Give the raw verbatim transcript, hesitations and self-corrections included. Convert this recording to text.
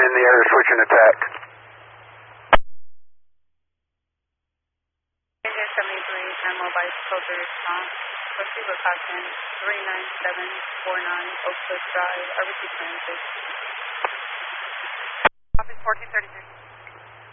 in the air, switching attack. Engine seventy-three, and mobile soldier response. Proceed with caution, three nine seven four nine Oak Cliff Drive, I received transit. Office fourteen thirty-three.